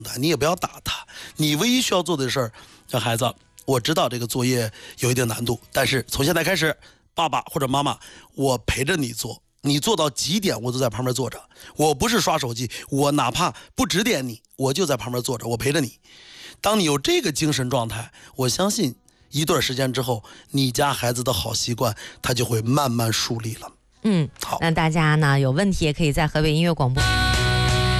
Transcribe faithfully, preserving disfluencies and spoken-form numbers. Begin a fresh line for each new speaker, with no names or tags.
你也不要打他，你唯一需要做的事儿，叫孩子，我知道这个作业有一定难度，但是从现在开始，爸爸或者妈妈，我陪着你做，你做到几点我都在旁边坐着，我不是刷手机，我哪怕不指点你，我就在旁边坐着，我陪着你。当你有这个精神状态，我相信一段时间之后，你家孩子的好习惯他就会慢慢树立了。
嗯，
好，
那大家呢有问题也可以在河北音乐广播。